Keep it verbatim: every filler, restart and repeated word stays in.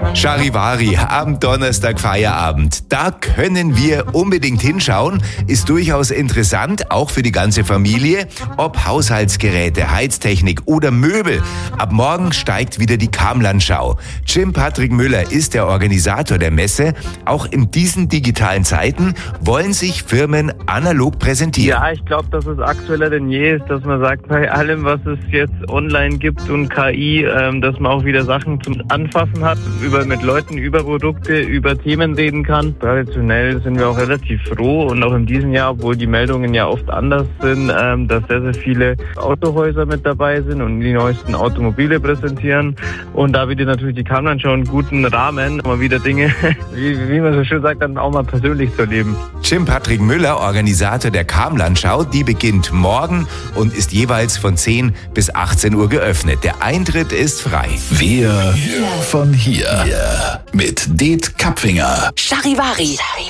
Charivari am Donnerstag Feierabend. Da können wir unbedingt hinschauen. Ist durchaus interessant, auch für die ganze Familie. Ob Haushaltsgeräte, Heiztechnik oder Möbel. Ab morgen steigt wieder die Kamlandschau. Jim Patrick Müller ist der Organisator der Messe. Auch in diesen digitalen Zeiten wollen sich Firmen analog präsentieren. Ja, ich glaube, dass es aktueller denn je ist, dass man sagt, bei allem, was es jetzt online gibt und K I, ähm, dass man auch wieder Sachen zum Anfassen hat, über mit Leuten über Produkte, über Themen reden kann. Traditionell sind wir auch relativ froh und auch in diesem Jahr, obwohl die Meldungen ja oft anders sind, ähm, dass sehr, sehr viele Autohäuser mit dabei sind und die neuesten Automobile präsentieren. Und da bietet natürlich die Kamlandschau einen guten Rahmen, mal wieder Dinge, wie, wie man so schön sagt, dann auch mal persönlich zu erleben. Jim Patrick Müller, Organisator der Kamlandschau, die beginnt morgen und ist jeweils von zehn bis achtzehn Uhr geöffnet. Der Eintritt ist frei. Wir von hier. Mit Det Kapfinger. Charivari.